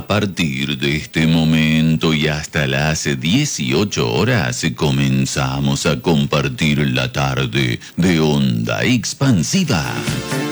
A partir de este momento y hasta las 18 horas comenzamos a compartir la tarde de Onda Expansiva.